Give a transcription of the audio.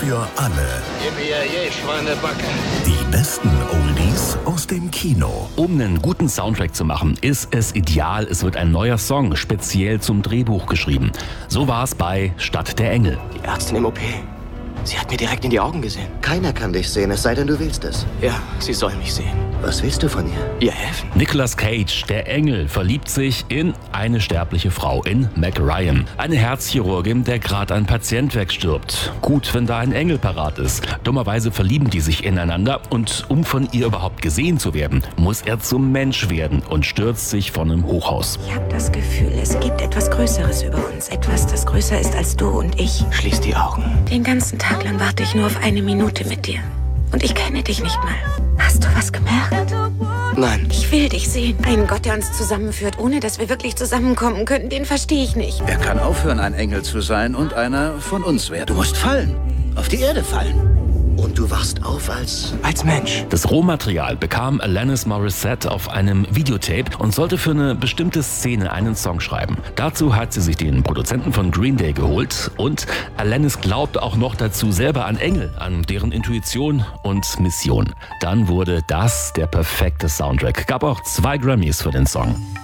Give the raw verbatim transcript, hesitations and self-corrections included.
für alle. Gib mir je Schweinebacke. Die besten Oldies aus dem Kino. Um einen guten Soundtrack zu machen, ist es ideal, es wird ein neuer Song speziell zum Drehbuch geschrieben. So war es bei Stadt der Engel. Die Ärztin im O P. Sie hat mir direkt in die Augen gesehen. Keiner kann dich sehen, es sei denn, du willst es. Ja, sie soll mich sehen. Was willst du von ihr? Ihr helfen. Nicolas Cage, der Engel, verliebt sich in eine sterbliche Frau, in Meg Ryan. Eine Herzchirurgin, der gerade ein Patient wegstirbt. Gut, wenn da ein Engel parat ist. Dummerweise verlieben die sich ineinander und um von ihr überhaupt gesehen zu werden, muss er zum Mensch werden und stürzt sich von einem Hochhaus. Ich habe das Gefühl, es gibt etwas Größeres über uns. Etwas, das größer ist als du und ich. Schließ die Augen. Den ganzen Tag lang warte ich nur auf eine Minute mit dir. Und ich kenne dich nicht mal. Hast du was gemerkt? Nein. Ich will dich sehen. Einen Gott, der uns zusammenführt, ohne dass wir wirklich zusammenkommen können, den verstehe ich nicht. Er kann aufhören, ein Engel zu sein und einer von uns werden. Du musst fallen. Auf die Erde fallen. Und du wachst auf als... Als Mensch. Das Rohmaterial bekam Alanis Morissette auf einem Videotape und sollte für eine bestimmte Szene einen Song schreiben. Dazu hat sie sich den Produzenten von Green Day geholt und Alanis glaubte auch noch dazu selber an Engel, an deren Intuition und Mission. Dann wurde das der perfekte Soundtrack. Gab auch zwei Grammys für den Song.